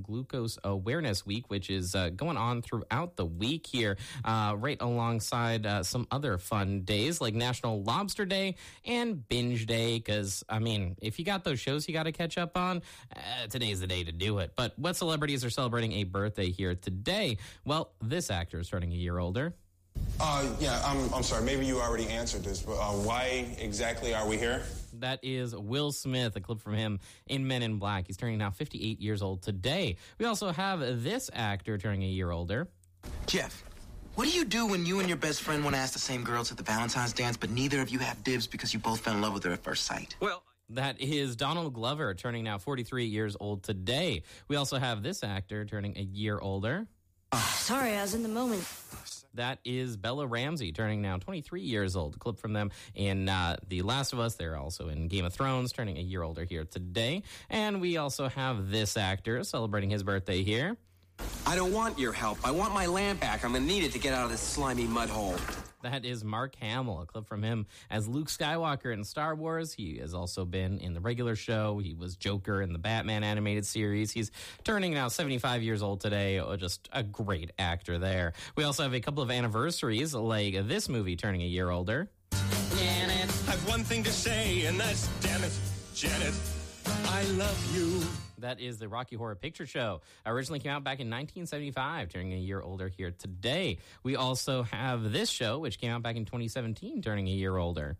Glucose Awareness Week, which is going on throughout the week here, right alongside some other fun days like National Lobster Day and Binge Day, because, I mean, if you got those shows you got to catch up on, today's the day to do it. But what celebrities are celebrating a birthday here today? Well, this actor is turning a year older. I'm sorry. Maybe you already answered this, but why exactly are we here? That is Will Smith, a clip from him in Men in Black. He's turning now 58 years old today. We also have this actor turning a year older. Jeff, what do you do when you and your best friend want to ask the same girl to the Valentine's dance, but neither of you have dibs because you both fell in love with her at first sight? Well, that is Donald Glover, turning now 43 years old today. We also have this actor turning a year older. Sorry, I was in the moment. That is Bella Ramsey, turning now 23 years old. A clip from them in The Last of Us. They're also in Game of Thrones, turning a year older here today. And we also have this actor celebrating his birthday here. I don't want your help. I want my lamp back. I'm going to need it to get out of this slimy mud hole. That is Mark Hamill, a clip from him as Luke Skywalker in Star Wars. He has also been in the regular show. He was Joker in the Batman animated series. He's turning now 75 years old today. Oh, just a great actor there. We also have a couple of anniversaries, like this movie turning a year older. Janet, I've one thing to say, and that's damn it, Janet, I love you. That is the Rocky Horror Picture Show. Originally came out back in 1975, turning a year older here today. We also have this show, which came out back in 2017, turning a year older.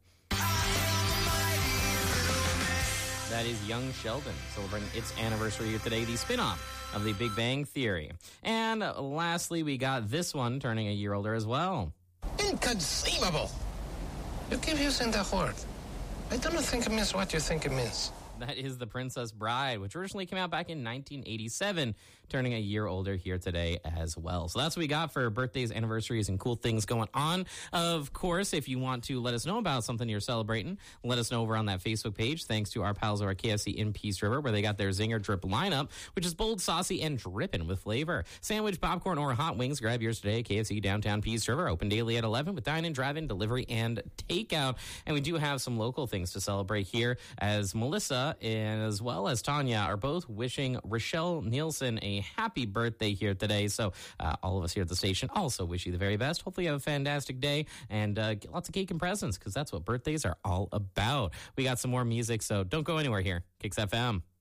That is Young Sheldon, celebrating its anniversary here today, the spinoff of The Big Bang Theory. And lastly, we got this one turning a year older as well. Inconceivable! You keep using that word. I don't think it means what you think it means. That is The Princess Bride, which originally came out back in 1987, turning a year older here today as well. So that's what we got for birthdays, anniversaries, and cool things going on. Of course, if you want to let us know about something you're celebrating, let us know over on that Facebook page, thanks to our pals over at KFC in Peace River, where they got their Zinger Drip lineup, which is bold, saucy, and dripping with flavor. Sandwich, popcorn, or hot wings, grab yours today. KFC downtown Peace River, open daily at 11 with dine-in, drive-in, delivery, and takeout. And we do have some local things to celebrate here, as Melissa and as well as Tanya are both wishing Rochelle Nielsen a happy birthday here today. So all of us here at the station also wish you the very best. Hopefully you have a fantastic day and get lots of cake and presents, because that's what birthdays are all about. We got some more music, so don't go anywhere here. Kicks FM.